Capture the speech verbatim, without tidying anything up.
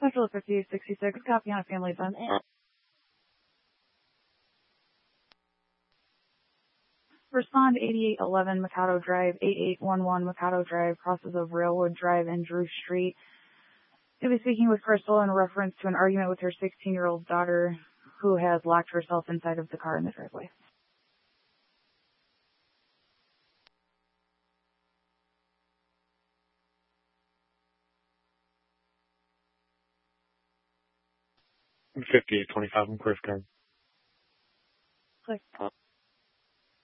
Central fifty sixty-six, copy on a family event. Respond eighty-eight eleven Mikado Drive, eighty-eight eleven Mikado Drive, crosses of Railwood Drive and Drew Street. You'll be speaking with Crystal in reference to an argument with her sixteen-year-old daughter who has locked herself inside of the car in the driveway. fifty-eight twenty-five on Cliff Guard. Click.